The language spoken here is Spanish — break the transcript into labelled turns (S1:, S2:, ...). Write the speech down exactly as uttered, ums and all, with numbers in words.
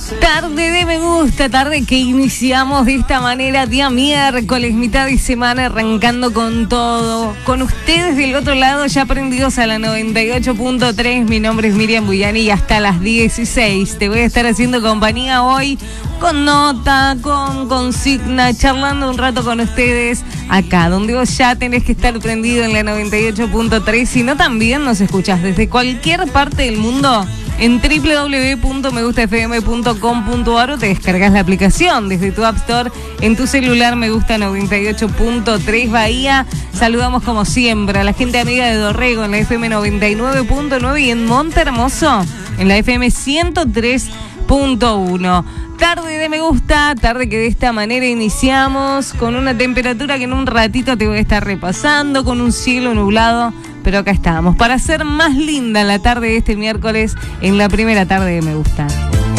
S1: Tarde de me gusta, tarde que iniciamos de esta manera, día miércoles, mitad de semana, arrancando con todo. Con ustedes del otro lado, ya prendidos a la noventa y ocho punto tres. Mi nombre es Miriam Buyani y hasta las dieciséis te voy a estar haciendo compañía hoy con nota, con consigna, charlando un rato con ustedes acá, donde vos ya tenés que estar prendido en la noventa y ocho punto tres. Si no, también nos escuchás desde cualquier parte del mundo en doble u doble u doble u punto me gusta f m punto com punto a r o te descargas la aplicación desde tu App Store en tu celular. Me gusta noventa y ocho punto tres Bahía. Saludamos como siempre a la gente amiga de Dorrego en la F M noventa y nueve punto nueve y en Monte Hermoso en la F M ciento tres punto uno. Tarde de me gusta, tarde que de esta manera iniciamos con una temperatura que en un ratito te voy a estar repasando, con un cielo nublado, pero acá estamos para hacer más linda la tarde de este miércoles en la primera tarde de me gusta.